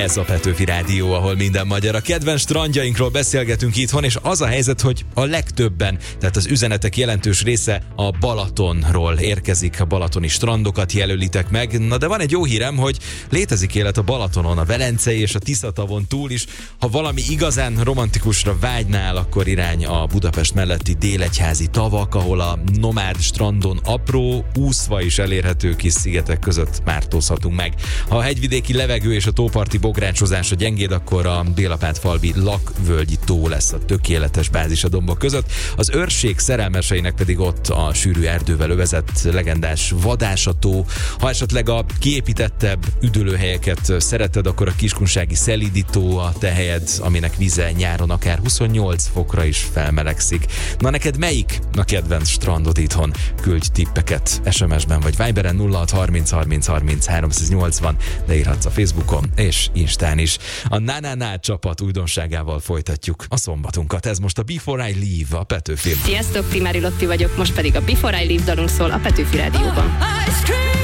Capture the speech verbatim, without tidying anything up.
Ez a Petőfi Rádió, ahol minden magyar. A kedvenc strandjainkról beszélgetünk itthon, és az a helyzet, hogy a legtöbben, tehát az üzenetek jelentős része a Balatonról érkezik, a balatoni strandokat jelölitek meg. Na de van egy jó hírem, hogy létezik élet a Balatonon, a Velencei és a Tiszatavon túl is. Ha valami igazán romantikusra vágynál, akkor irány a Budapest melletti Délegyházi tavak, ahol a nomád strandon apró, úszva is elérhető kis szigetek között mártózhatunk meg. Ha a hegyvidéki levegő és a tóparti bográcsozás a gyengéd, akkor a Délapátfalvi Lakvölgyi tó lesz a tökéletes bázis a dombok között. Az őrség szerelmeseinek pedig ott a sűrű erdővel övezett legendás Vadászató. Ha esetleg a kiépítettebb üdülőhelyeket szereted, akkor a kiskunsági Szelídi tó a te helyed, aminek vize nyáron akár huszonnyolc fokra is felmelegszik. Na neked melyik a kedvenc strandod itthon? Küldj tippeket es em es-ben vagy Viberen nulla hat harminc harminc harminc háromszáznyolcvan, de írhatsz a Facebookon és Instán is. A Na Na Na csapat újdonságával folytatjuk a szombatunkat. Ez most a Before I Leave, a Petőfi. Sziasztok, Primári Lotti vagyok, most pedig a Before I Leave dalunk szól a Petőfi Rádióban.